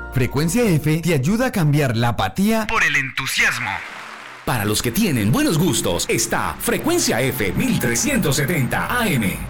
Frecuencia F te ayuda a cambiar la apatía por el entusiasmo. Para los que tienen buenos gustos, está Frecuencia F 1370 AM.